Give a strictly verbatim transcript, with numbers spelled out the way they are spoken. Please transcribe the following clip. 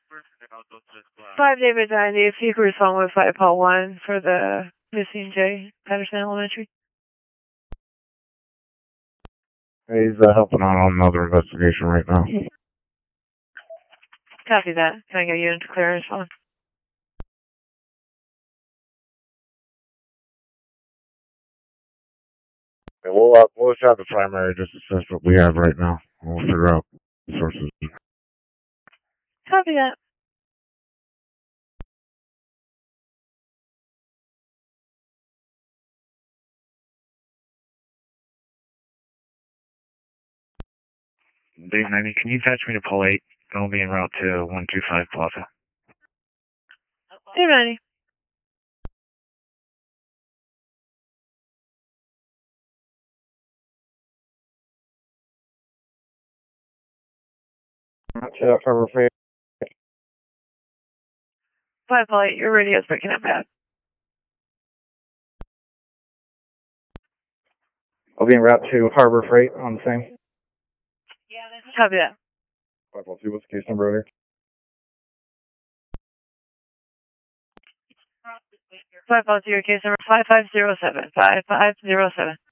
Five David ninety, if you could respond with five Paul one for the missing J, Patterson Elementary. He's uh, helping out on another investigation right now. Copy that. Can I get you into clearance phone? Okay, we'll, uh, we'll just have the primary just assess what we have right now. We'll figure out sources. Copy that. Dave ninety, can you patch me to Pole eight? I'll be en route to one two five Plaza. Dave ninety. Check Harbor Freight. five Paul eight, your radio's picking up bad. I'll be en route to Harbor Freight on the same. Copy that. five Paul two, what's the case number over here? five Paul two, case number five five zero seven. five five zero seven.